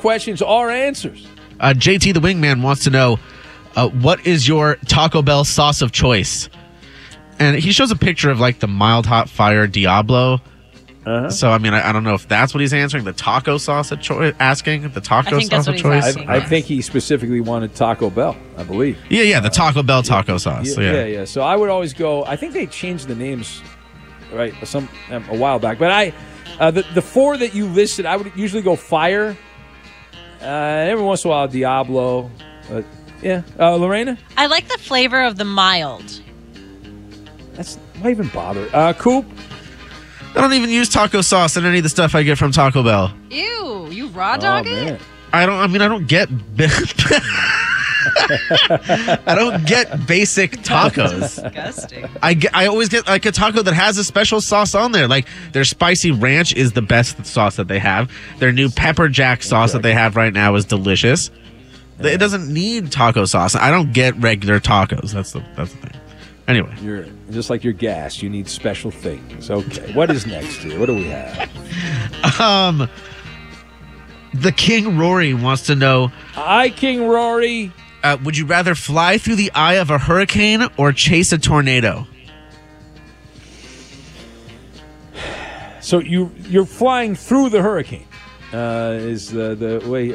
questions are answers. JT the Wingman wants to know, what is your Taco Bell sauce of choice? And he shows a picture of like the mild hot fire Diablo. So, I mean, I don't know if that's what he's answering. The taco sauce of choice, asking the taco sauce of choice. I think he specifically wanted Taco Bell, I believe. Yeah, the Taco Bell taco sauce. Yeah. So I would always go. I think they changed the names, right, a while back. But the four that you listed, I would usually go fire. Every once in a while, Diablo. Lorena? I like the flavor of the mild. Why even bother? Coop? I don't even use taco sauce in any of the stuff I get from Taco Bell. Ew, you raw dog it? Man. I don't get I don't get basic tacos. Disgusting. I always get like a taco that has a special sauce on there. Like their spicy ranch is the best sauce that they have. Their new pepper jack sauce that they have right now is delicious. Yeah. It doesn't need taco sauce. I don't get regular tacos. That's the thing. Anyway, you're just like your gas. You need special things. Okay, what is next here? What do we have? The King Rory wants to know. Hi, King Rory. Would you rather fly through the eye of a hurricane or chase a tornado? So you're flying through the hurricane. Is the way?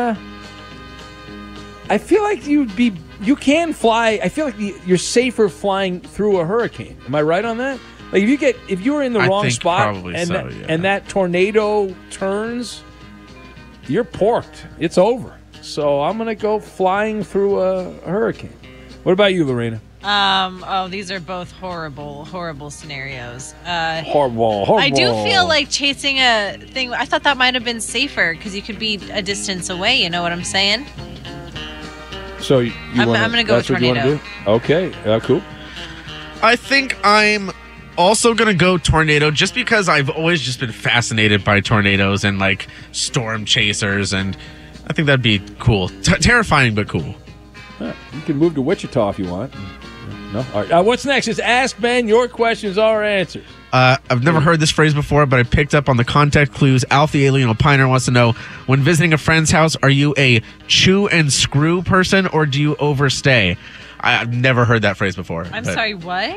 I feel like you can fly. I feel like you're safer flying through a hurricane. Am I right on that? Like if you were in the wrong spot and that tornado turns, you're porked. It's over. So I'm gonna go flying through a hurricane. What about you, Lorena? These are both horrible scenarios. Horrible. I do feel like chasing a thing. I thought that might have been safer because you could be a distance away. You know what I'm saying? So I'm going to go with tornado. Okay, cool. I think I'm also going to go tornado just because I've always just been fascinated by tornadoes and like storm chasers, and I think that'd be cool. Terrifying, but cool. You can move to Wichita if you want. No? All right. What's next? It's Ask Ben. Your questions are answers. I've never heard this phrase before, but I picked up on the context clues. Alf the Alien Opiner wants to know, when visiting a friend's house, are you a chew and screw person or do you overstay? I've never heard that phrase before. I'm sorry, what?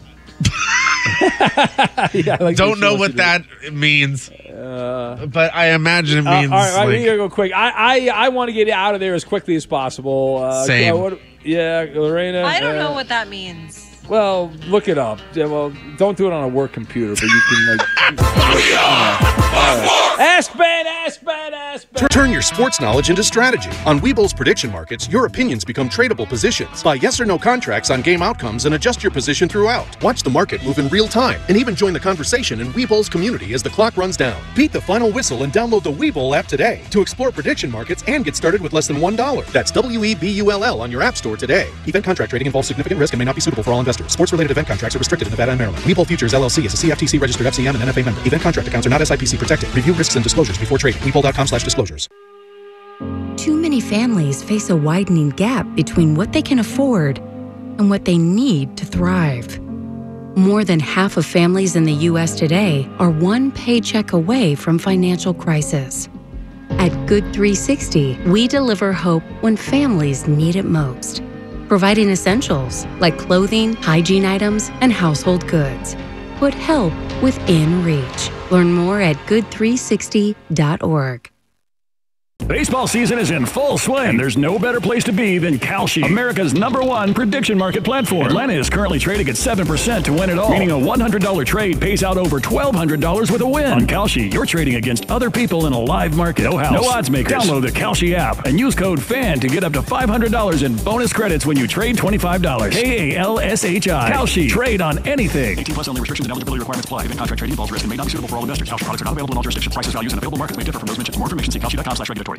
Don't know what that means, but I imagine it means. All right, we gotta go quick. I want to get out of there as quickly as possible. Same. Lorena. I don't know what that means. Well, look it up. Well, don't do it on a work computer, but you can Ask Ben. Turn your sports knowledge into strategy. On Webull's prediction markets, your opinions become tradable positions. Buy yes or no contracts on game outcomes and adjust your position throughout. Watch the market move in real time and even join the conversation in Webull's community as the clock runs down. Beat the final whistle and download the Webull app today to explore prediction markets and get started with less than $1. That's WEBULL on your app store today. Event contract trading involves significant risk and may not be suitable for all investors. Sports-related event contracts are restricted in Nevada and Maryland. Webull Futures LLC is a CFTC registered FCM and NFA member. Event contract accounts are not SIPC protected. Review risks and disclosures before trading. Webull.com/disclosures. Too many families face a widening gap between what they can afford and what they need to thrive. More than half of families in the U.S. today are one paycheck away from financial crisis. At Good 360, we deliver hope when families need it most, providing essentials like clothing, hygiene items, and household goods. Put help within reach. Learn more at good360.org. Baseball season is in full swing. There's no better place to be than Kalshi, America's #1 prediction market platform. Atlanta is currently trading at 7% to win it all, meaning a $100 trade pays out over $1,200 with a win. On Kalshi, you're trading against other people in a live market. No house, no odds makers. Download the Kalshi app and use code FAN to get up to $500 in bonus credits when you trade $25. KALSHI. Kalshi. Trade on anything. 18+ only. Restrictions and eligibility requirements apply. Event contract trading involves risk and may not be suitable for all investors. Kalshi products are not available in all jurisdictions. Prices, values, and available markets may differ from those mentioned. For more information, see kalshi.com/regulatory.